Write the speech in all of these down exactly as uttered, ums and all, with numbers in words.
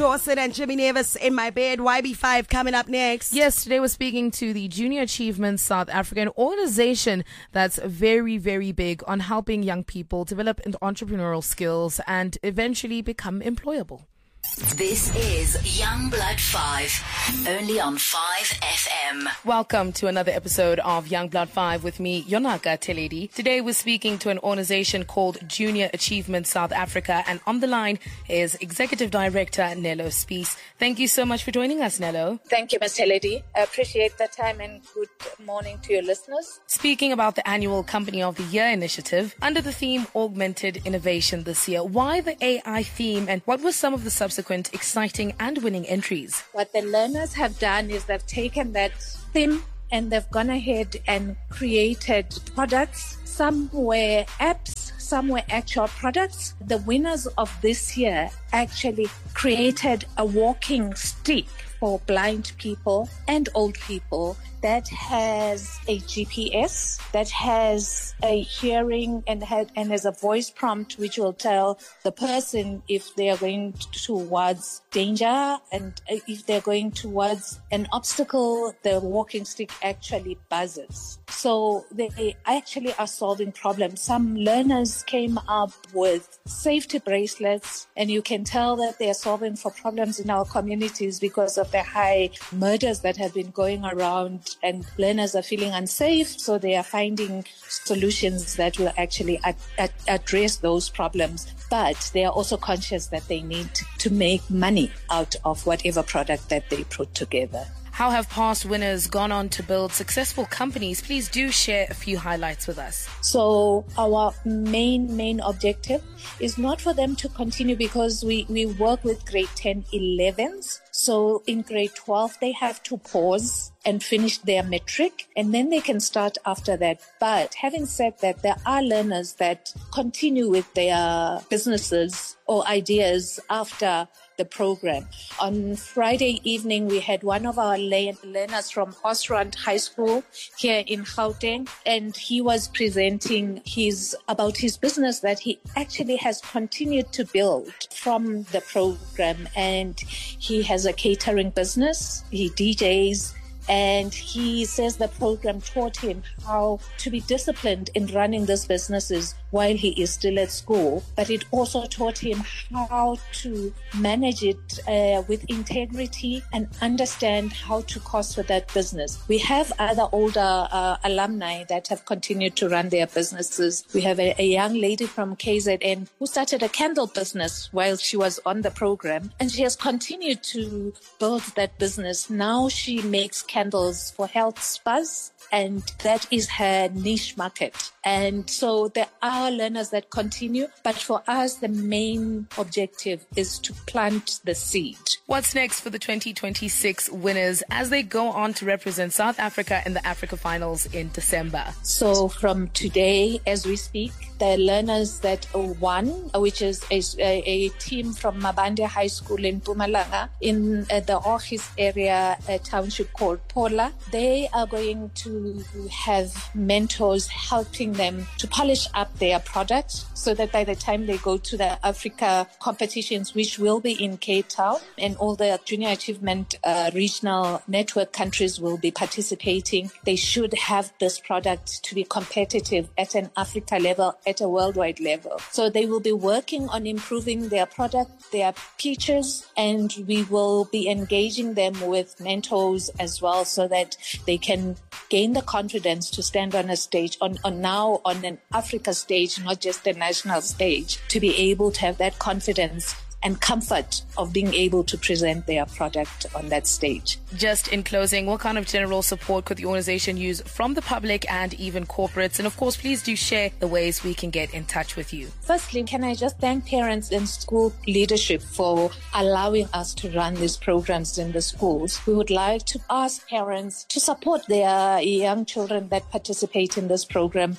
Dawson and Jimmy Nevis in my bed. Y B five coming up next. Yes, today we're speaking to the Junior Achievement South Africa, an organization that's very, very big on helping young people develop entrepreneurial skills and eventually become employable. This is Young Blood five, only on five F M. Welcome to another episode of Young Blood five with me, Yonaka Teledi. Today we're speaking to an organization called Junior Achievement South Africa, and on the line is Executive Director Nello Spies. Thank you so much for joining us, Nello. Thank you, Miz Teledi. I appreciate the time and good morning to your listeners. Speaking about the annual Company of the Year initiative, under the theme Augmented Innovation this year, why the A I theme and what were some of the subsequent exciting and winning entries? What the learners have done is they've taken that theme and they've gone ahead and created products. Some were apps, some were actual products. The winners of this year actually created a walking stick for blind people and old people that has a G P S, that has a hearing and, had, and has a voice prompt which will tell the person if they are going towards danger and if they're going towards an obstacle, the walking stick actually buzzes. So they actually are solving problems. Some learners came up with safety bracelets, and you can tell that they are solving for problems in our communities because of the high murders that have been going around, and learners are feeling unsafe, so they are finding solutions that will actually ad- ad- address those problems. But they are also conscious that they need to make money out of whatever product that they put together. How have past winners gone on to build successful companies? Please do share a few highlights with us. So our main, main objective is not for them to continue, because we, we work with grade ten, elevens. So in grade twelve, they have to pause and finish their metric, and then they can start after that. But having said that, there are learners that continue with their businesses or ideas after the program. On Friday evening, we had one of our learners from Osrand High School here in Gauteng, and he was presenting his about his business that he actually has continued to build from the program. And he has a catering business, he D Js, and he says the program taught him how to be disciplined in running these businesses while he is still at school, but it also taught him how to manage it uh, with integrity and understand how to cost for that business. We have other older uh, alumni that have continued to run their businesses. We have a, a young lady from K Z N who started a candle business while she was on the program, and she has continued to build that business. Now she makes candles for health spas, and that is her niche market. And so there are learners that continue, but for us, the main objective is to plant the seed. What's next for the twenty twenty-six winners as they go on to represent South Africa in the Africa Finals in December? So from today, as we speak, the learners that won, which is a, a, a team from Mabande High School in Mpumalanga, in uh, the Orchis area, a township called Pola, they are going to have mentors helping them to polish up their products so that by the time they go to the Africa competitions, which will be in Cape Town, and all the Junior Achievement uh, regional network countries will be participating, they should have this product to be competitive at an Africa level, at a worldwide level. So they will be working on improving their product, their features, and we will be engaging them with mentors as well so that they can gain the confidence to stand on a stage, on, on now on an Africa stage, not just a national stage, to be able to have that confidence and comfort of being able to present their product on that stage. Just in closing, what kind of general support could the organization use from the public and even corporates? And of course, please do share the ways we can get in touch with you. Firstly, can I just thank parents and school leadership for allowing us to run these programs in the schools. We would like to ask parents to support their young children that participate in this program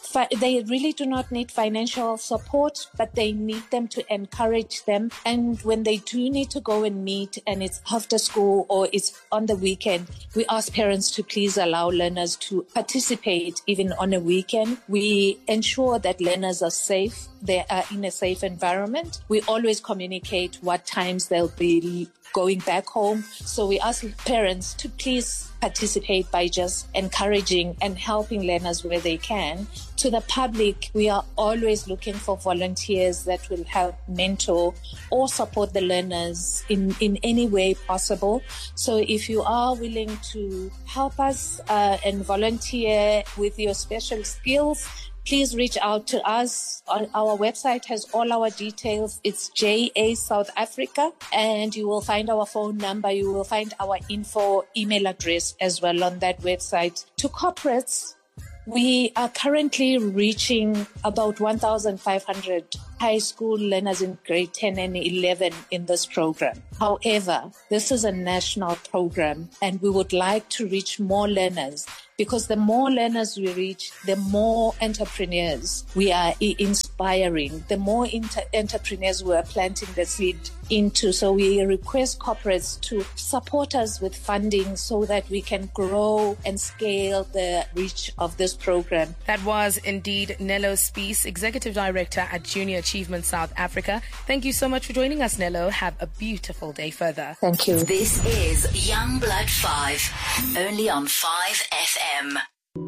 Fi- they really do not need financial support, but they need them to encourage them. And when they do need to go and meet and it's after school or it's on the weekend, we ask parents to please allow learners to participate even on a weekend. We ensure that learners are safe. They are in a safe environment. We always communicate what times they'll be going back home. So we ask parents to please participate by just encouraging and helping learners where they can. To the public, we are always looking for volunteers that will help mentor or support the learners in, in any way possible. So if you are willing to help us uh, and volunteer with your special skills, please reach out to us. Our website has all our details. It's J A South Africa, and you will find our phone number. You will find our info email address as well on that website. To corporates, we are currently reaching about one thousand five hundred high school learners in grade ten and eleven in this program. However, this is a national program, and we would like to reach more learners, because the more learners we reach, the more entrepreneurs we are inspiring, the more inter- entrepreneurs we are planting the seed into. So we request corporates to support us with funding so that we can grow and scale the reach of this program. That was indeed Nello Spies, Executive Director at Junior Achievement South Africa. Thank you so much for joining us, Nello. Have a beautiful day further. Thank you. This is Young Blood five, only on five F M.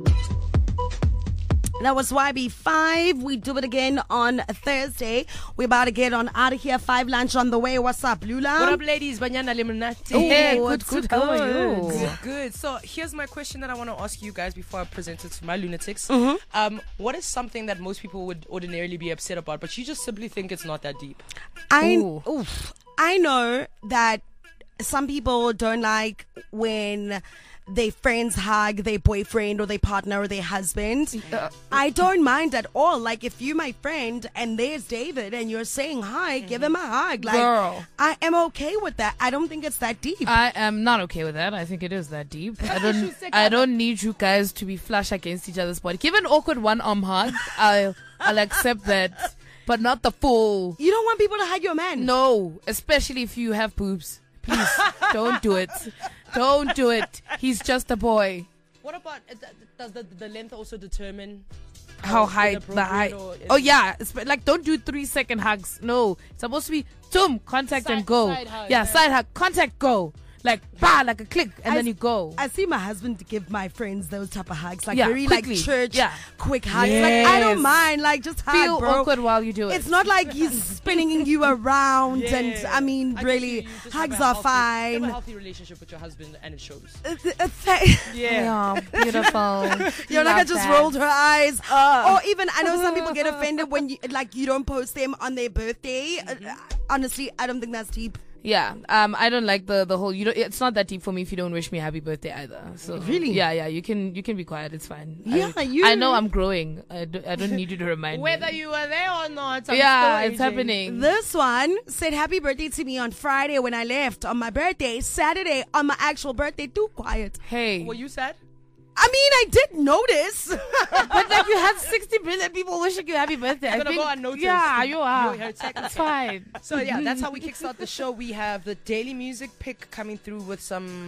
That was Y B five. We do it again on Thursday. We're about to get on out of here. Five lunch on the way. What's up, Lula? What up, ladies? Banyana Limonati. Ooh, Hey, good, good. How are you? Good, good. So here's my question that I want to ask you guys before I present it to my lunatics. Mm-hmm. Um, what is something that most people would ordinarily be upset about, but you just simply think it's not that deep? I Ooh. oof, I know that some people don't like when their friends hug their boyfriend or their partner or their husband. Uh, I don't mind at all. Like, if you're my friend and there's David and you're saying hi, give him a hug. Like, Girl. I am okay with that. I don't think it's that deep. I am not okay with that. I think it is that deep. I don't. I don't need you guys to be flush against each other's body. Give an awkward one arm hug. I'll. I'll accept that, but not the full. You don't want people to hug your man. No, especially if you have boobs. Please don't do it. Don't do it. He's just a boy. What about, uh, th- does the, the length also determine How high the height? or is Oh it- yeah, it's, like don't do three second hugs. No, it's supposed to be zoom, contact Side- and go. side hug, yeah, yeah. side hug, contact, go. Like bah, like a click, and I then s- you go. I see my husband give my friends those type of hugs, like Yeah, very quickly. like church, Yeah. quick hugs. Like, I don't Yes. mind, like just hug, Feel bro. awkward while you do it. It's not like he's spinning you around, Yeah. and I mean, I get really, you, you just have hugs a are healthy- You fine. have a healthy relationship with your husband, and it shows. Uh, uh, th- yeah, beautiful. You're like, I Love just that. rolled her eyes. Or even, I know some people get offended when you like you don't post them on their birthday. Uh, honestly, I don't think that's deep. Yeah, um, I don't like the the whole. You know, it's not that deep for me if you don't wish me happy birthday either. So Really? yeah, yeah, you can you can be quiet. It's fine. Yeah, I, you- I know I'm growing. I, do, I don't need you to remind me. Whether you were there or not, I'm yeah, still it's aging. happening. This one said happy birthday to me on Friday when I left. On my birthday, Saturday on my actual birthday, too quiet. Hey, Were you sad? I mean, I did notice. but like you had sixty billion people wishing you happy birthday. I gonna think, go unnoticed. Yeah, you are. You're second. It's fine. So yeah, that's how we kickstart the show. We have the daily music pick coming through with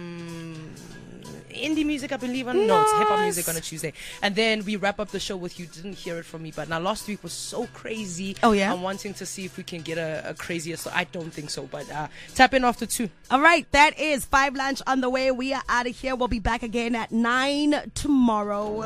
some indie music, I believe. On no, it's hip hop music on a Tuesday, and then we wrap up the show with "You Didn't Hear It From Me." But now last week was so crazy. Oh, yeah? I'm wanting to see if we can get a, a crazier. So I don't think so, but uh, tap in after two. All right, that is five lunch on the way. We are out of here. We'll be back again at nine tomorrow.